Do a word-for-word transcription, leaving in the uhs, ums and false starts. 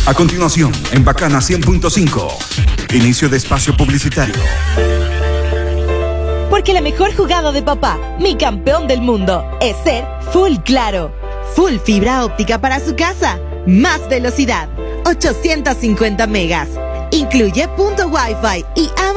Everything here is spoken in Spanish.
A continuación, en Bacana cien punto cinco, inicio de espacio publicitario. Porque la mejor jugada de papá, mi campeón del mundo, es ser Full Claro. Full fibra óptica para su casa. Más velocidad, ochocientos cincuenta megas. Incluye punto Wi-Fi y